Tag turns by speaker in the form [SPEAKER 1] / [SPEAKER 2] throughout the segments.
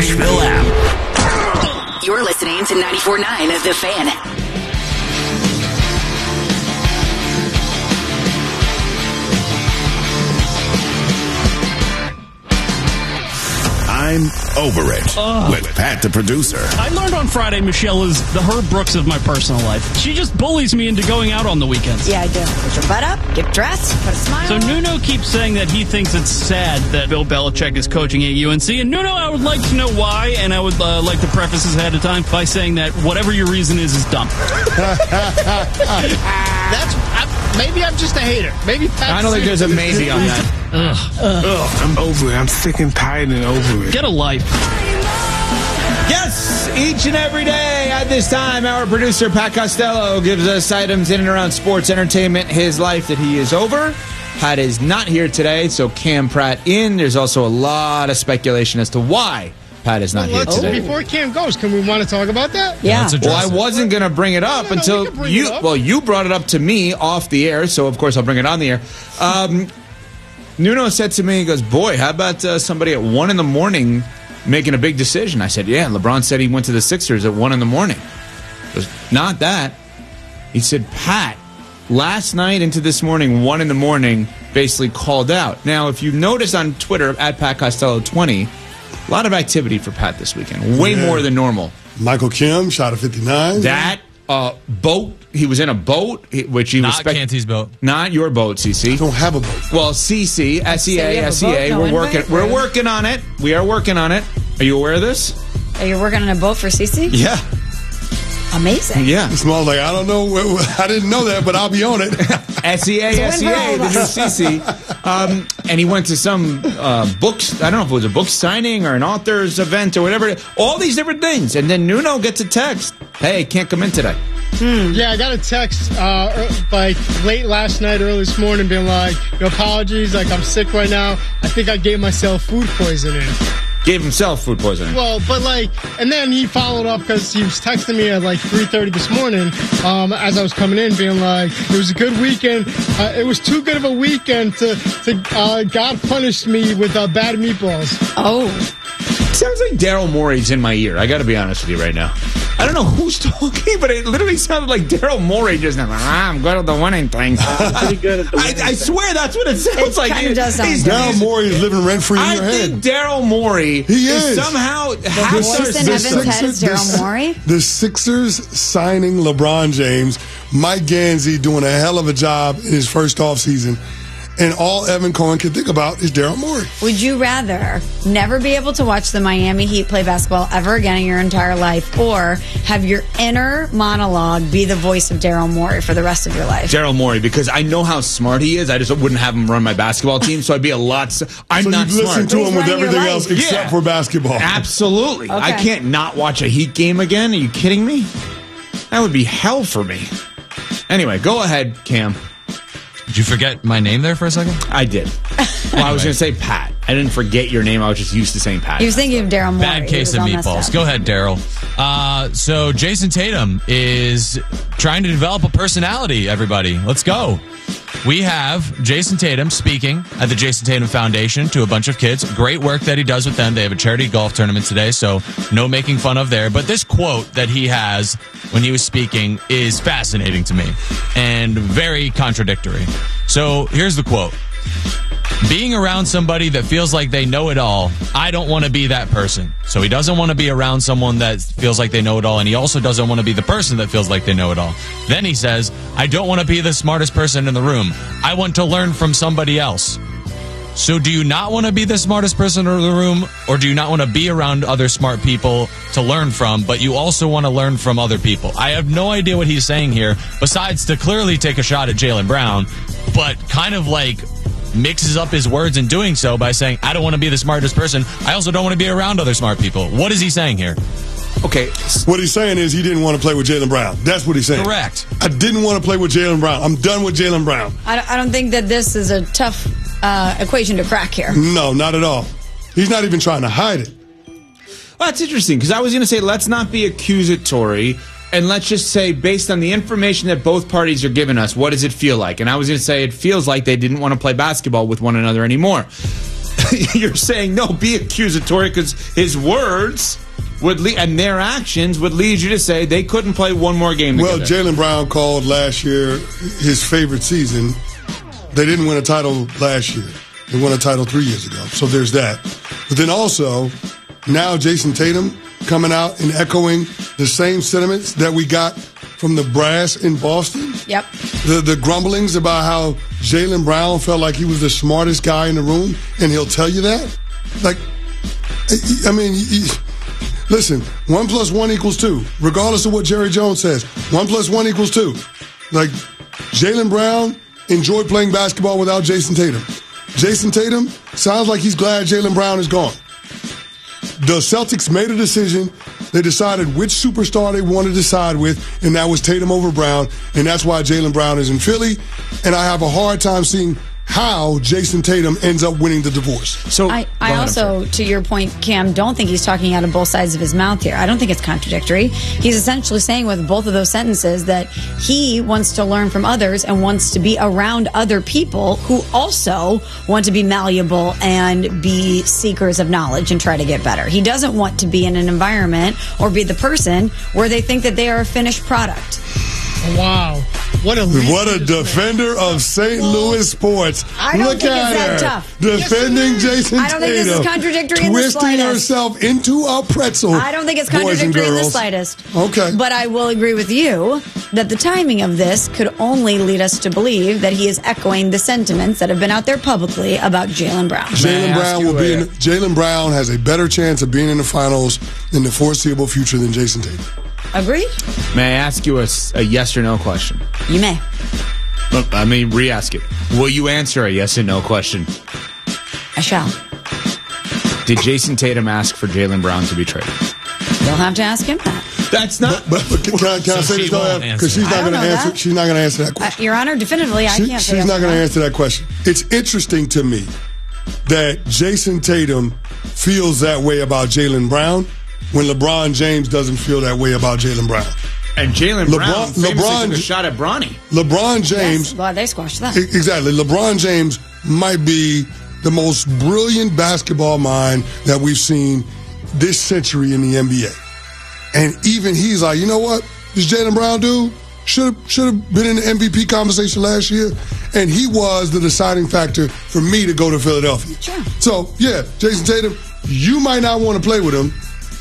[SPEAKER 1] Nashville app.
[SPEAKER 2] You're listening to 94.9 The Fan.
[SPEAKER 3] I'm over it with Pat, the producer.
[SPEAKER 4] I learned on Friday Michelle is the Herb Brooks of my personal life. She just bullies me into going out on the weekends.
[SPEAKER 5] Yeah, I do. Put your butt up, get dressed, put a smile
[SPEAKER 4] So
[SPEAKER 5] on.
[SPEAKER 4] Nuno keeps saying that he thinks it's sad that Bill Belichick is coaching at UNC. And Nuno, I would like to know why, and I would like to preface this ahead of time by saying that whatever your reason is dumb.
[SPEAKER 6] Maybe I'm just a hater. Maybe Pat's
[SPEAKER 7] I don't think there's a maybe on that.
[SPEAKER 8] I'm over it. I'm sick and tired and over it.
[SPEAKER 4] Get a life.
[SPEAKER 7] Yes, each and every day at this time, our producer, Pat Costello, gives us items in and around sports, entertainment, his life that he is over. Pat is not here today, so Cam Pratt in. There's also a lot of speculation as to why Pat is not here today.
[SPEAKER 6] Before Cam goes, can we want to talk about that?
[SPEAKER 5] Yeah.
[SPEAKER 7] Well, I wasn't going to bring it up until you. Well, you brought it up to me off the air, so of course I'll bring it on the air. Nuno said to me, he goes, "Boy, how about somebody at 1 a.m. making a big decision?" I said, "Yeah." LeBron said he went to the Sixers at 1 a.m. He goes, "Not that." He said, "Pat, last night into this morning, 1 a.m. basically called out." Now, if you notice on Twitter at Pat Costello 20. A lot of activity for Pat this weekend. Way more than normal.
[SPEAKER 9] Michael Kim shot a 59.
[SPEAKER 7] That boat. He was in a boat, which he was...
[SPEAKER 10] Not Canty's boat.
[SPEAKER 7] Not your boat, CC.
[SPEAKER 9] I don't have a boat.
[SPEAKER 7] Well, CC, SEA,
[SPEAKER 5] SEA.
[SPEAKER 7] we're working on it. We are working on it. Are you aware of this?
[SPEAKER 5] Are you working on a boat for Cece?
[SPEAKER 7] Yeah.
[SPEAKER 5] Amazing.
[SPEAKER 7] Yeah.
[SPEAKER 9] Smells like, I don't know. I didn't know that, but I'll be on it.
[SPEAKER 7] SEA, the new CC. And he went to some books. I don't know if it was a book signing or an author's event or whatever. All these different things. And then Nuno gets a text. Hey, can't come in today.
[SPEAKER 6] Yeah, I got a text like late last night, early this morning, being like, apologies, like I'm sick right now. I think I gave myself food poisoning.
[SPEAKER 7] Gave himself food poisoning.
[SPEAKER 6] Well, but and then he followed up because he was texting me at like 3:30 this morning as I was coming in, being like, it was a good weekend. It was too good of a weekend to God punished me with bad meatballs.
[SPEAKER 5] Oh.
[SPEAKER 7] Sounds like Daryl Morey's in my ear. I got to be honest with you right now. I don't know who's talking, but it literally sounded like Daryl Morey just now. I'm good at the winning thing.
[SPEAKER 8] Pretty good at the winning
[SPEAKER 7] I swear that's what it sounds like.
[SPEAKER 5] Kind of does sound
[SPEAKER 9] Daryl Morey is living rent-free in your head.
[SPEAKER 7] I think Daryl Morey
[SPEAKER 9] is
[SPEAKER 7] somehow...
[SPEAKER 5] The voice in Evan's head is Daryl Morey?
[SPEAKER 9] The Sixers signing LeBron James. Mike Gansey doing a hell of a job in his first offseason. And all Evan Cohen can think about is Daryl Morey.
[SPEAKER 5] Would you rather never be able to watch the Miami Heat play basketball ever again in your entire life, or have your inner monologue be the voice of Daryl Morey for the rest of your life?
[SPEAKER 7] Daryl Morey, because I know how smart he is. I just wouldn't have him run my basketball team, so I'd be a lot... I'm
[SPEAKER 9] so
[SPEAKER 7] not
[SPEAKER 9] you'd listen
[SPEAKER 7] smart.
[SPEAKER 9] to him with
[SPEAKER 5] running your
[SPEAKER 9] everything
[SPEAKER 5] life.
[SPEAKER 9] else except for basketball.
[SPEAKER 7] Absolutely.
[SPEAKER 5] Okay.
[SPEAKER 7] I can't not watch a Heat game again. Are you kidding me? That would be hell for me. Anyway, go ahead, Cam.
[SPEAKER 10] Did you forget my name there for a second?
[SPEAKER 7] I did. Well, I was going to say Pat. I didn't forget your name. I was just used to saying Pat.
[SPEAKER 5] He was thinking of Daryl Morey.
[SPEAKER 10] Bad case of meatballs. Go ahead, Daryl. So Jason Tatum is trying to develop a personality, everybody. Let's go. We have Jason Tatum speaking at the Jason Tatum Foundation to a bunch of kids. Great work that he does with them. They have a charity golf tournament today, so no making fun of there. But this quote that he has when he was speaking is fascinating to me and very contradictory. So here's the quote. Being around somebody that feels like they know it all, I don't want to be that person. So he doesn't want to be around someone that feels like they know it all, and he also doesn't want to be the person that feels like they know it all. Then he says, I don't want to be the smartest person in the room. I want to learn from somebody else. So do you not want to be the smartest person in the room, or do you not want to be around other smart people to learn from, but you also want to learn from other people? I have no idea what he's saying here, besides to clearly take a shot at Jaylen Brown, but kind of like mixes up his words in doing so by saying, I don't want to be the smartest person. I also don't want to be around other smart people. What is he saying here?
[SPEAKER 7] Okay.
[SPEAKER 9] What he's saying is he didn't want to play with Jaylen Brown. That's what he's saying.
[SPEAKER 10] Correct.
[SPEAKER 9] I didn't want to play with Jaylen Brown. I'm done with Jaylen Brown.
[SPEAKER 5] I don't think that this is a tough equation to crack here.
[SPEAKER 9] No, not at all. He's not even trying to hide it.
[SPEAKER 7] Well, that's interesting, because I was going to say, let's not be accusatory, and let's just say, based on the information that both parties are giving us, what does it feel like? And I was going to say, it feels like they didn't want to play basketball with one another anymore. you're saying, no, be accusatory because his words would lead, and their actions would lead you to say they couldn't play one more game together.
[SPEAKER 9] Well, Jaylen Brown called last year his favorite season. They didn't win a title last year. They won a title 3 years ago. So there's that. But then also, now Jason Tatum coming out and echoing the same sentiments that we got from the brass in Boston.
[SPEAKER 5] Yep.
[SPEAKER 9] The grumblings about how Jaylen Brown felt like he was the smartest guy in the room, and he'll tell you that. Like, I mean, listen, 1 + 1 = 2. Regardless of what Jerry Jones says, 1 + 1 = 2. Like, Jaylen Brown enjoyed playing basketball without Jason Tatum. Jason Tatum sounds like he's glad Jaylen Brown is gone. The Celtics made a decision. They decided which superstar they wanted to side with, and that was Tatum over Brown, and that's why Jaylen Brown is in Philly. And I have a hard time seeing how Jason Tatum ends up winning the divorce.
[SPEAKER 5] So I also, to your point, Cam, don't think he's talking out of both sides of his mouth here. I don't think it's contradictory. He's essentially saying with both of those sentences that he wants to learn from others and wants to be around other people who also want to be malleable and be seekers of knowledge and try to get better. He doesn't want to be in an environment or be the person where they think that they are a finished product.
[SPEAKER 6] Wow. What a
[SPEAKER 9] defender of St. Louis sports.
[SPEAKER 5] I don't
[SPEAKER 9] Look
[SPEAKER 5] think
[SPEAKER 9] at
[SPEAKER 5] it's that
[SPEAKER 9] her.
[SPEAKER 5] tough.
[SPEAKER 9] Defending Jason Tatum.
[SPEAKER 5] I don't think this is contradictory in the slightest.
[SPEAKER 9] Twisting herself into a pretzel.
[SPEAKER 5] I don't think it's contradictory in the slightest.
[SPEAKER 9] Okay.
[SPEAKER 5] But I will agree with you that the timing of this could only lead us to believe that he is echoing the sentiments that have been out there publicly about Jaylen Brown.
[SPEAKER 9] Jaylen Brown has a better chance of being in the finals in the foreseeable future than Jason Tatum.
[SPEAKER 5] Agreed?
[SPEAKER 7] May I ask you a yes or no question?
[SPEAKER 5] You may.
[SPEAKER 7] Let me re-ask it. Will you answer a yes or no question?
[SPEAKER 5] I shall.
[SPEAKER 9] Did Jason Tatum ask for Jaylen Brown to be traded?
[SPEAKER 5] You'll have to ask him that.
[SPEAKER 7] That's not.
[SPEAKER 9] But can I say this? Because she's not going to answer.
[SPEAKER 5] That.
[SPEAKER 9] She's not going to answer that question.
[SPEAKER 5] Your Honor, definitively, I can't say.
[SPEAKER 9] She's not going to answer that question. It's interesting to me that Jason Tatum feels that way about Jaylen Brown when LeBron James doesn't feel that way about Jaylen Brown.
[SPEAKER 7] And Jaylen Brown famously took a shot at Bronny.
[SPEAKER 9] LeBron James.
[SPEAKER 5] Yes, well, they squashed that.
[SPEAKER 9] Exactly. LeBron James might be the most brilliant basketball mind that we've seen this century in the NBA. And even he's like, you know what? This Jaylen Brown dude should have been in the MVP conversation last year. And he was the deciding factor for me to go to Philadelphia.
[SPEAKER 5] Sure.
[SPEAKER 9] So, yeah, Jason Tatum, you might not want to play with him,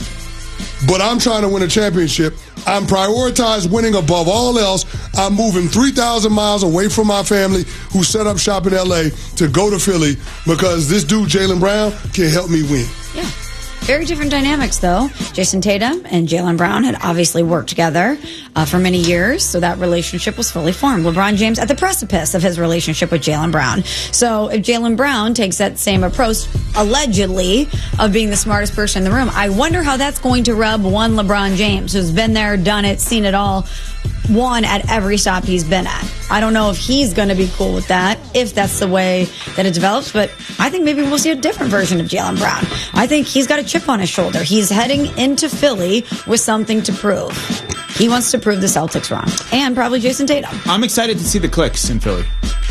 [SPEAKER 9] but I'm trying to win a championship. I'm prioritized winning above all else. I'm moving 3,000 miles away from my family who set up shop in L.A. to go to Philly because this dude, Jaylen Brown, can help me win.
[SPEAKER 5] Yeah. Very different dynamics, though. Jason Tatum and Jaylen Brown had obviously worked together for many years, so that relationship was fully formed. LeBron James at the precipice of his relationship with Jaylen Brown. So if Jaylen Brown takes that same approach, allegedly, of being the smartest person in the room, I wonder how that's going to rub one LeBron James, who's been there, done it, seen it all, won at every stop he's been at. I don't know if he's going to be cool with that, if that's the way that it develops, but I think maybe we'll see a different version of Jaylen Brown. I think he's got a chip on his shoulder. He's heading into Philly with something to prove. He wants to prove the Celtics wrong. And probably Jason Tatum.
[SPEAKER 7] I'm excited to see the clicks in Philly.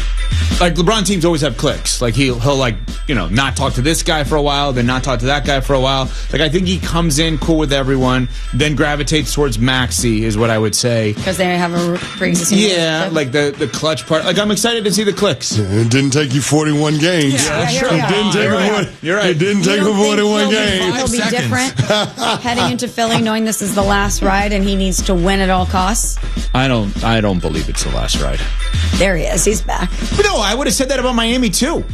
[SPEAKER 7] Like, LeBron teams always have clicks. Like, he'll like, not talk to this guy for a while, then not talk to that guy for a while. Like, I think he comes in cool with everyone, then gravitates towards Maxey, is what I would say.
[SPEAKER 5] Because they have a pre-existing
[SPEAKER 7] relationship. Like the clutch part. Like, I'm excited to see the clicks.
[SPEAKER 9] It didn't take you 41 games.
[SPEAKER 5] Yeah,
[SPEAKER 9] It didn't take
[SPEAKER 7] You're right.
[SPEAKER 9] It didn't take him 41 games.
[SPEAKER 5] He'll be different heading into Philly, knowing this is the last ride and he needs to win at all costs.
[SPEAKER 7] I don't believe it's the last ride.
[SPEAKER 5] There he is. He's back.
[SPEAKER 7] But no, I would have said that about Miami too.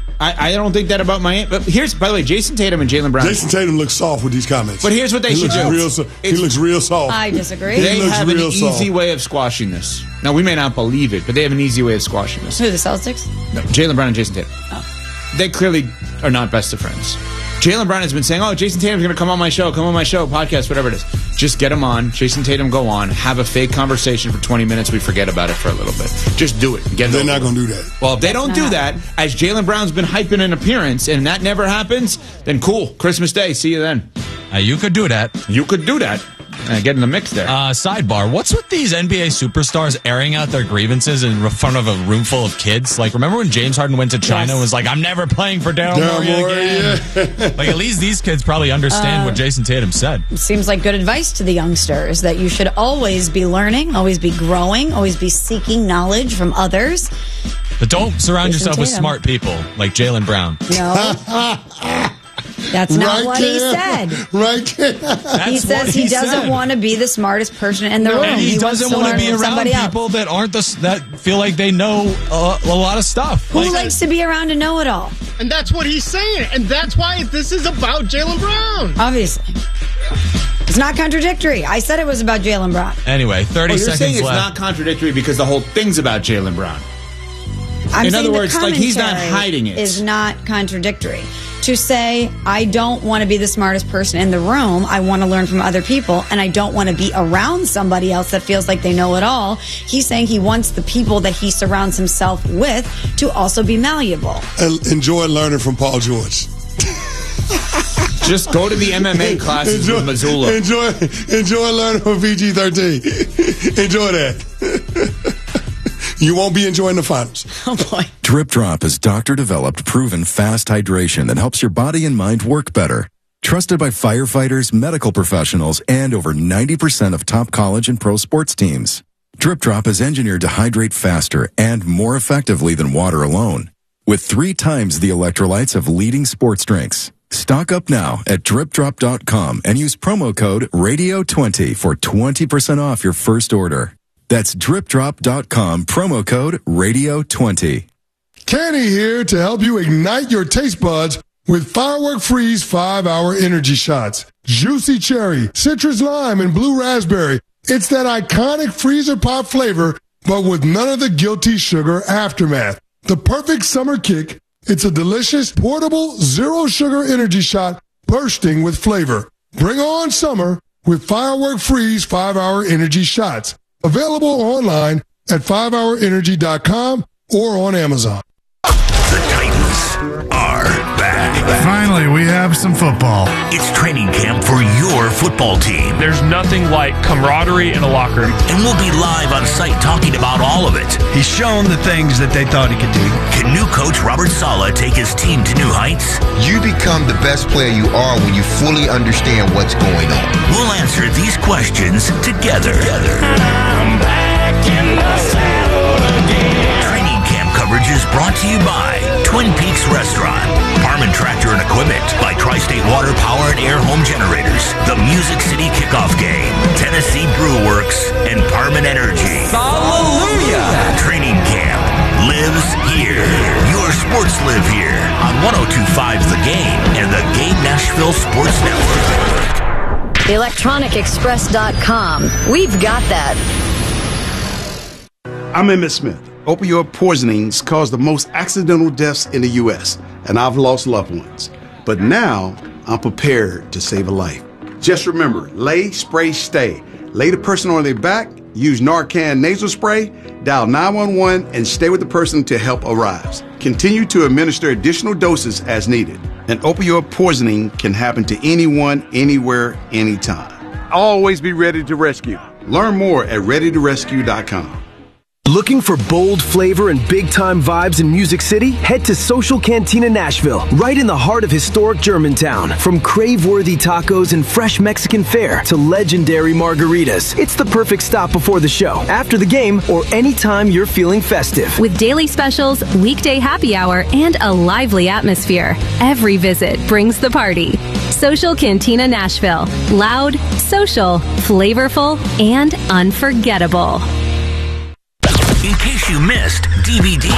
[SPEAKER 7] I don't think that about Miami. But here's, by the way, Jason Tatum and Jaylen Brown.
[SPEAKER 9] Jason Tatum looks soft with these comments.
[SPEAKER 7] But here's what they should do.
[SPEAKER 9] He looks real soft.
[SPEAKER 5] I disagree.
[SPEAKER 7] They have an easy way of squashing this. Now, we may not believe it, but they have an easy way of squashing this.
[SPEAKER 5] Who, the Celtics?
[SPEAKER 7] No, Jaylen Brown and Jason Tatum.
[SPEAKER 5] Oh.
[SPEAKER 7] They clearly are not best of friends. Jaylen Brown has been saying, Jason Tatum's going to come on my show, podcast, whatever it is. Just get him on. Jason Tatum, go on. Have a fake conversation for 20 minutes. We forget about it for a little bit. Just do it.
[SPEAKER 9] They're not going to do that.
[SPEAKER 7] Well, if they don't do that, as Jaylen Brown's been hyping an appearance, and that never happens, then cool. Christmas Day. See you then.
[SPEAKER 10] You could do that.
[SPEAKER 7] You could do that. get in the mix there.
[SPEAKER 10] Sidebar, what's with these NBA superstars airing out their grievances in front of a room full of kids? Like, remember when James Harden went to China and was like, I'm never playing for Daryl Morey again? Yeah. Like, at least these kids probably understand what Jason Tatum said.
[SPEAKER 5] Seems like good advice to the youngsters that you should always be learning, always be growing, always be seeking knowledge from others.
[SPEAKER 10] But don't surround yourself with
[SPEAKER 5] Tatum.
[SPEAKER 10] smart people like Jaylen Brown.
[SPEAKER 5] No. That's not what he said.
[SPEAKER 9] Right.
[SPEAKER 5] He says he doesn't want to be the smartest person in the room.
[SPEAKER 10] And he doesn't want to be around people that aren't that feel like they know a lot of stuff.
[SPEAKER 5] Who likes to be around a know-it-all?
[SPEAKER 6] And that's what he's saying. And that's why this is about Jaylen Brown.
[SPEAKER 5] Obviously. It's not contradictory. I said it was about Jaylen Brown.
[SPEAKER 10] Anyway, 30
[SPEAKER 7] you're
[SPEAKER 10] seconds
[SPEAKER 7] saying it's
[SPEAKER 10] left.
[SPEAKER 7] not contradictory because the whole thing's about Jaylen Brown.
[SPEAKER 5] I'm
[SPEAKER 7] In
[SPEAKER 5] saying
[SPEAKER 7] other
[SPEAKER 5] the
[SPEAKER 7] words, like he's not hiding it.
[SPEAKER 5] Is not contradictory. To say, I don't want to be the smartest person in the room. I want to learn from other people, and I don't want to be around somebody else that feels like they know it all. He's saying he wants the people that he surrounds himself with to also be malleable.
[SPEAKER 9] Enjoy learning from Paul George.
[SPEAKER 7] Just go to the MMA classes with Missoula.
[SPEAKER 9] Enjoy learning from VG13. Enjoy that. You won't be enjoying the finals.
[SPEAKER 5] Oh, boy.
[SPEAKER 11] Drip Drop is doctor-developed, proven fast hydration that helps your body and mind work better. Trusted by firefighters, medical professionals, and over 90% of top college and pro sports teams. Drip Drop is engineered to hydrate faster and more effectively than water alone, with 3 times the electrolytes of leading sports drinks. Stock up now at dripdrop.com and use promo code RADIO20 for 20% off your first order. That's dripdrop.com, promo code RADIO20.
[SPEAKER 9] Kenny here to help you ignite your taste buds with Firework Freeze 5-hour energy shots. Juicy cherry, citrus lime, and blue raspberry. It's that iconic freezer pop flavor, but with none of the guilty sugar aftermath. The perfect summer kick. It's a delicious, portable, zero-sugar energy shot bursting with flavor. Bring on summer with Firework Freeze 5-hour energy shots. Available online at 5hourenergy.com or on Amazon.
[SPEAKER 1] The Titans are back.
[SPEAKER 12] Finally, we have some football.
[SPEAKER 1] It's training camp for your football team.
[SPEAKER 13] There's nothing like camaraderie in a locker room.
[SPEAKER 1] And we'll be live on site talking about all of it.
[SPEAKER 14] He's shown the things that they thought he could do.
[SPEAKER 1] Can new coach Robert Saleh take his team to new heights?
[SPEAKER 15] You become the best player you are when you fully understand what's going on.
[SPEAKER 1] We'll answer these questions together. I'm back in the saddle again. Training camp coverage is brought to you by Twin Peaks Restaurant, Parman Tractor and Equipment, by Tri-State Water Power and Air Home Generators, the Music City Kickoff Game, Tennessee Brew Works, and Parman Energy. Hallelujah! Training camp lives here. Your sports live here on 102.5 The Game and the Game Nashville Sports Network.
[SPEAKER 16] ElectronicExpress.com. We've got that.
[SPEAKER 17] I'm Emmett Smith. Opioid poisonings cause the most accidental deaths in the U.S., and I've lost loved ones. But now, I'm prepared to save a life. Just remember, lay, spray, stay. Lay the person on their back, use Narcan nasal spray, dial 911, and stay with the person till help arrives. Continue to administer additional doses as needed. An opioid poisoning can happen to anyone, anywhere, anytime. Always be ready to rescue. Learn more at readytorescue.com.
[SPEAKER 18] Looking for bold flavor and big-time vibes in Music City? Head to Social Cantina Nashville, right in the heart of historic Germantown. From crave-worthy tacos and fresh Mexican fare to legendary margaritas, it's the perfect stop before the show, after the game, or anytime you're feeling festive.
[SPEAKER 19] With daily specials, weekday happy hour, and a lively atmosphere, every visit brings the party. Social Cantina Nashville. Loud, social, flavorful, and unforgettable.
[SPEAKER 1] In case you missed DVD.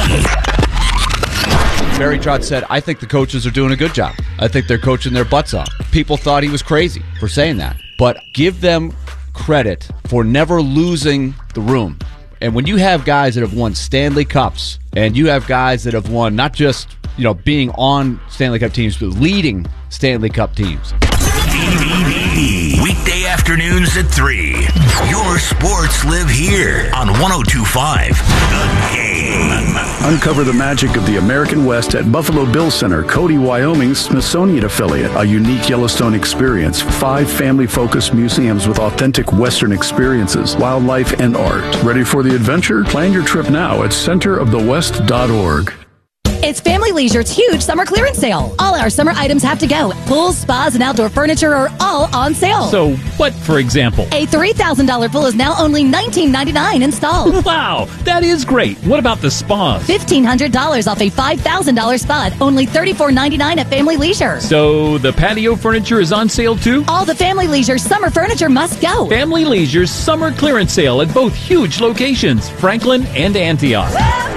[SPEAKER 20] Barry Trotz said, I think the coaches are doing a good job. I think they're coaching their butts off. People thought he was crazy for saying that. But give them credit for never losing the room. And when you have guys that have won Stanley Cups, and you have guys that have won not just, being on Stanley Cup teams, but leading Stanley Cup teams.
[SPEAKER 1] DVD. Weekday afternoons at 3. Your sports live here on 102.5 The Game.
[SPEAKER 16] Uncover the magic of the American West at Buffalo Bill Center, Cody, Wyoming's Smithsonian affiliate. A unique Yellowstone experience. 5 family-focused museums with authentic Western experiences, wildlife, and art. Ready for the adventure? Plan your trip now at centerofthewest.org.
[SPEAKER 21] It's Family Leisure's huge summer clearance sale. All our summer items have to go. Pools, spas, and outdoor furniture are all on sale.
[SPEAKER 22] So what, for example?
[SPEAKER 21] A $3,000 pool is now only $19.99 installed.
[SPEAKER 22] Wow, that is great. What about the spas?
[SPEAKER 21] $1,500 off a $5,000 spa, only $34.99 at Family Leisure.
[SPEAKER 22] So the patio furniture is on sale too?
[SPEAKER 21] All the Family Leisure summer furniture must go.
[SPEAKER 22] Family Leisure's summer clearance sale at both huge locations, Franklin and Antioch.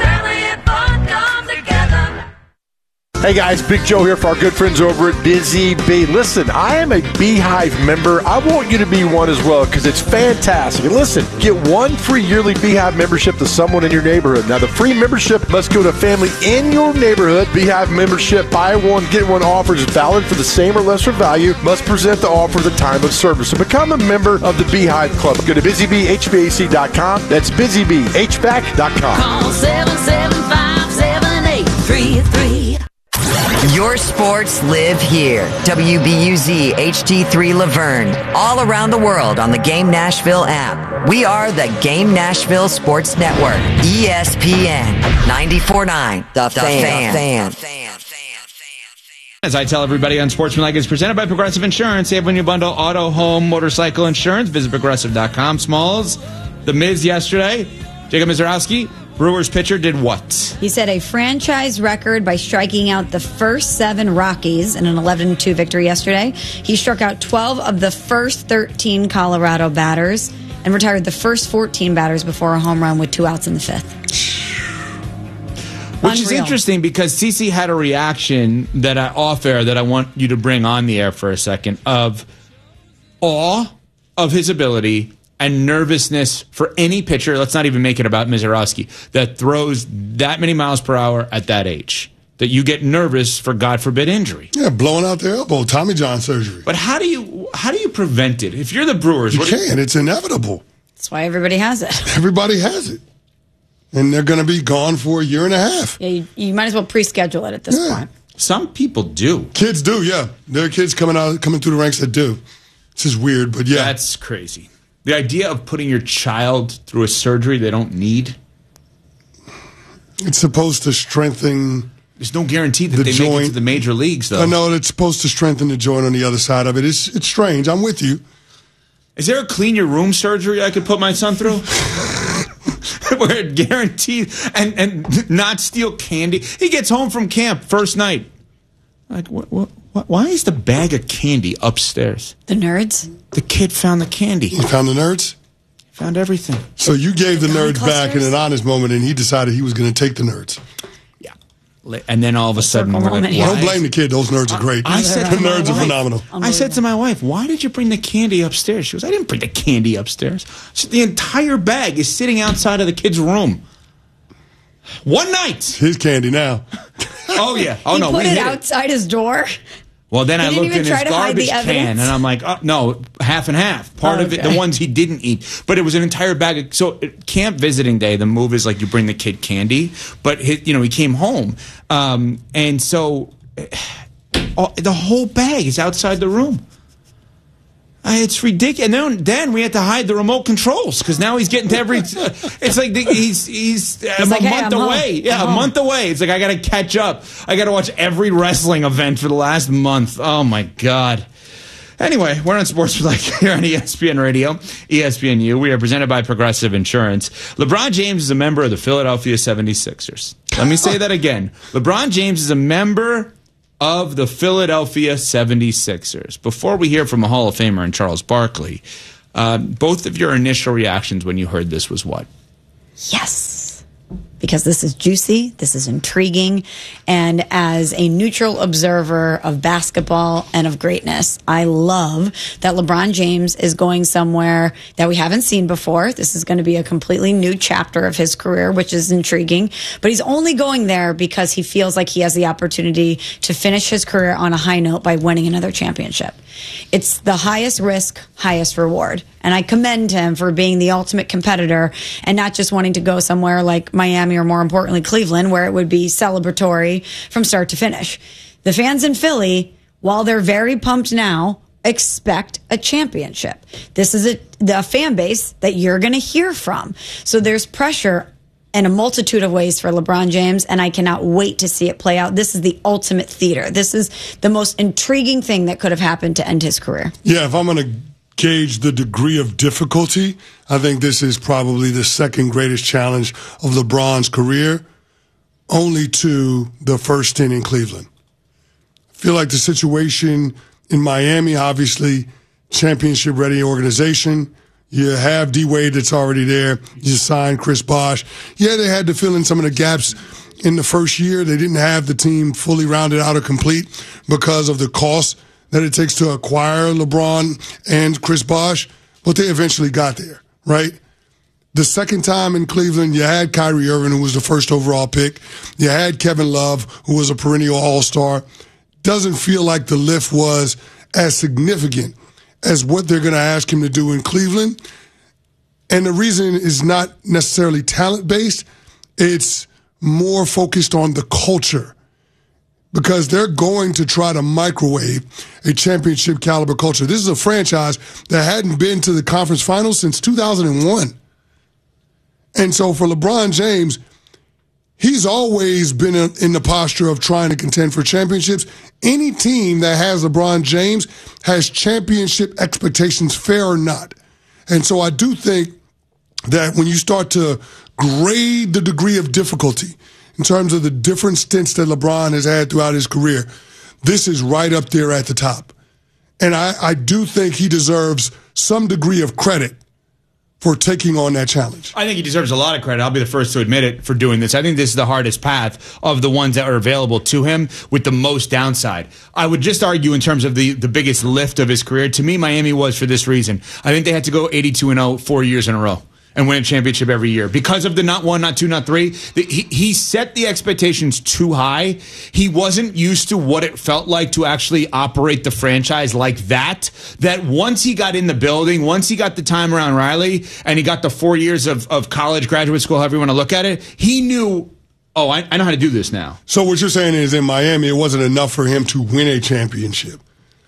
[SPEAKER 23] Hey guys, Big Joe here for our good friends over at Busy Bee. Listen, I am a Beehive member. I want you to be one as well because it's fantastic. And listen, get 1 free yearly Beehive membership to someone in your neighborhood. Now, the free membership must go to a family in your neighborhood. Beehive membership, buy one, get one offer is valid for the same or lesser value. Must present the offer at the time of service. So become a member of the Beehive Club. Go to busybhvac.com. That's busybhvac.com.
[SPEAKER 2] Call 775-7833. Your sports live here. WBUZ HD3 Laverne. All around the world on the Game Nashville app. We are the Game Nashville Sports Network. ESPN 94.9. The Fan.
[SPEAKER 7] As I tell everybody on Sportsmanlike, is presented by Progressive Insurance. Save when you bundle auto, home, motorcycle insurance. Visit Progressive.com. Smalls, the Miz yesterday. Jacob Mizorowski, Brewers pitcher, did what?
[SPEAKER 5] He set a franchise record by striking out the first 7 Rockies in an 11-2 victory yesterday. He struck out 12 of the first 13 Colorado batters and retired the first 14 batters before a home run with 2 outs in the 5th.
[SPEAKER 7] Which is interesting because CeCe had a reaction that off air that I want you to bring on the air for a second of awe of his ability and nervousness for any pitcher, let's not even make it about Mizorowski, that throws that many miles per hour at that age. That you get nervous for, God forbid, injury.
[SPEAKER 9] Yeah, blowing out their elbow, Tommy John surgery.
[SPEAKER 7] But how do you prevent it? If you're the Brewers,
[SPEAKER 9] you can't. It's inevitable.
[SPEAKER 5] That's why everybody has it.
[SPEAKER 9] Everybody has it. And they're going to be gone for a year and a half.
[SPEAKER 5] Yeah, you might as well pre-schedule it at this point.
[SPEAKER 7] Some people do.
[SPEAKER 9] Kids do, yeah. There are kids coming through the ranks that do. This is weird, but yeah.
[SPEAKER 7] That's crazy. The idea of putting your child through a surgery they don't need.
[SPEAKER 9] It's supposed to strengthen.
[SPEAKER 7] There's no guarantee that they make it to the major leagues, though.
[SPEAKER 9] No, it's supposed to strengthen the joint on the other side of it. It's strange. I'm with you.
[SPEAKER 7] Is there a clean your room surgery I could put my son through? Where it guaranteed and not steal candy. He gets home from camp first night. Like, what? Why is the bag of candy upstairs?
[SPEAKER 5] The Nerds?
[SPEAKER 7] The kid found the candy.
[SPEAKER 9] He found the Nerds?
[SPEAKER 7] Found everything.
[SPEAKER 9] So you gave the Nerds back in an honest moment, and he decided he was going to take the Nerds.
[SPEAKER 7] Yeah. And then all of a sudden, we're like,
[SPEAKER 9] don't blame the kid. Those Nerds are great.
[SPEAKER 7] I said
[SPEAKER 9] the Nerds are phenomenal.
[SPEAKER 7] I said to my wife, why did you bring the candy upstairs? She goes, I didn't bring the candy upstairs. So the entire bag is sitting outside of the kid's room. One night.
[SPEAKER 9] His candy now.
[SPEAKER 7] Oh, yeah. Oh,
[SPEAKER 5] he
[SPEAKER 7] no.
[SPEAKER 5] put it outside his door.
[SPEAKER 7] Well, then I looked in his garbage can, and I'm like, oh, no, half and half. Part of it, the ones he didn't eat. But it was an entire bag. So camp visiting day, the move is like you bring the kid candy. But, he came home. And so the whole bag is outside the room. It's ridiculous. And then we had to hide the remote controls because now he's getting to every. It's like he's a month away. Yeah, a month away. It's like I got to catch up. I got to watch every wrestling event for the last month. Oh my God. Anyway, we're on Sportsmanlike here on ESPN Radio, ESPNU. We are presented by Progressive Insurance. LeBron James is a member of the Philadelphia 76ers. Let me say that again. LeBron James is a member of the Philadelphia 76ers. Before we hear from a Hall of Famer and Charles Barkley, both of your initial reactions when you heard this was what?
[SPEAKER 5] Yes. Because this is juicy, this is intriguing, and as a neutral observer of basketball and of greatness, I love that LeBron James is going somewhere that we haven't seen before. This is going to be a completely new chapter of his career, which is intriguing, but he's only going there because he feels like he has the opportunity to finish his career on a high note by winning another championship. It's the highest risk, highest reward. And I commend him for being the ultimate competitor and not just wanting to go somewhere like Miami or, more importantly, Cleveland, where it would be celebratory from start to finish. The fans in Philly, while they're very pumped now, expect a championship. This is the fan base that you're going to hear from. So there's pressure in a multitude of ways for LeBron James, and I cannot wait to see it play out. This is the ultimate theater. This is the most intriguing thing that could have happened to end his career.
[SPEAKER 9] Yeah, if I'm going to gauge the degree of difficulty, I think this is probably the second greatest challenge of LeBron's career, only to the first stint in Cleveland. I feel like the situation in Miami, obviously, championship-ready organization. You have D-Wade that's already there. You signed Chris Bosh. Yeah, they had to fill in some of the gaps in the first year. They didn't have the team fully rounded out or complete because of the cost that it takes to acquire LeBron and Chris Bosh, but they eventually got there, right? The second time in Cleveland, you had Kyrie Irving, who was the first overall pick. You had Kevin Love, who was a perennial all-star. Doesn't feel like the lift was as significant as what they're going to ask him to do in Cleveland. And the reason is not necessarily talent-based. It's more focused on the culture, because they're going to try to microwave a championship caliber culture. This is a franchise that hadn't been to the conference finals since 2001. And so for LeBron James, he's always been in the posture of trying to contend for championships. Any team that has LeBron James has championship expectations, fair or not. And so I do think that when you start to grade the degree of difficulty in terms of the different stints that LeBron has had throughout his career, this is right up there at the top. And I do think he deserves some degree of credit for taking on that challenge.
[SPEAKER 7] I think he deserves a lot of credit. I'll be the first to admit it for doing this. I think this is the hardest path of the ones that are available to him with the most downside. I would just argue in terms of the biggest lift of his career. To me, Miami was for this reason. I think they had to go 82-0 4 years in a row and win a championship every year because of the not one, not two, not three. He set the expectations too high. He wasn't used to what it felt like to actually operate the franchise like that. That once he got in the building, once he got the time around Riley, and he got the 4 years of college, graduate school, however you want to look at it, he knew, I know how to do this now.
[SPEAKER 9] So what you're saying is in Miami, it wasn't enough for him to win a championship.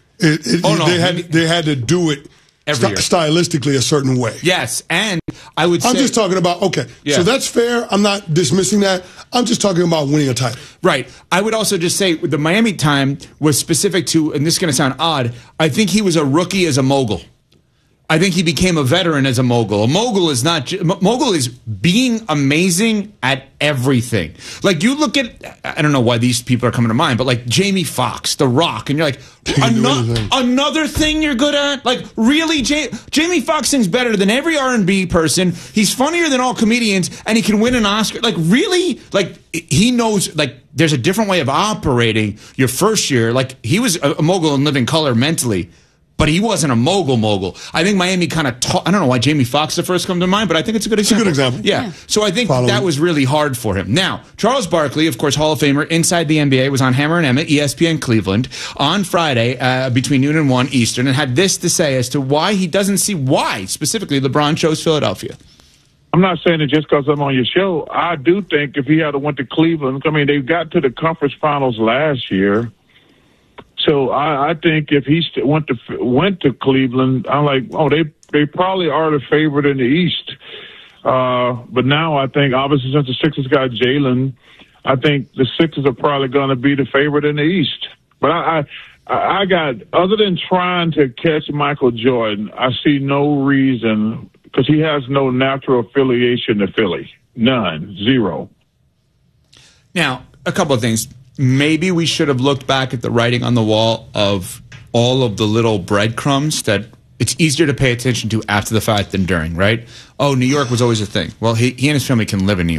[SPEAKER 9] They had to do it
[SPEAKER 7] every year,
[SPEAKER 9] stylistically a certain way.
[SPEAKER 7] Yes, and I'm
[SPEAKER 9] just talking about, so that's fair. I'm not dismissing that. I'm just talking about winning a title.
[SPEAKER 7] Right. I would also just say the Miami time was specific to, and this is going to sound odd, I think he was a rookie as a mogul. I think he became a veteran as a mogul. A mogul is mogul is being amazing at everything. Like you look at, I don't know why these people are coming to mind, but like Jamie Foxx, The Rock, and you're like, another thing you're good at? Like really, Jamie Foxx sings better than every R&B person. He's funnier than all comedians, and he can win an Oscar. Like really, like he knows, like there's a different way of operating your first year. Like he was a mogul in living color mentally. But he wasn't a mogul. I think Miami kind of taught. I don't know why Jamie Foxx the first come to mind, but I think it's a good example.
[SPEAKER 9] It's a good example.
[SPEAKER 7] Yeah. So I think that was really hard for him. Now, Charles Barkley, of course, Hall of Famer inside the NBA, was on Hammer and Emmett, ESPN Cleveland, on Friday between noon and 1 Eastern, and had this to say as to why he doesn't see why, specifically, LeBron chose Philadelphia.
[SPEAKER 3] I'm not saying it just because I'm on your show. I do think if he had went to Cleveland, I mean, they got to the conference finals last year. So I think if he went to Cleveland, I'm like, they probably are the favorite in the East. But now I think, obviously, since the Sixers got Jalen, I think the Sixers are probably going to be the favorite in the East. But I got, other than trying to catch Michael Jordan, I see no reason, because he has no natural affiliation to Philly. None. Zero.
[SPEAKER 7] Now, a couple of things. Maybe we should have looked back at the writing on the wall of all of the little breadcrumbs that it's easier to pay attention to after the fact than during, right? Oh, New York was always a thing. Well, he and his family can live in New York.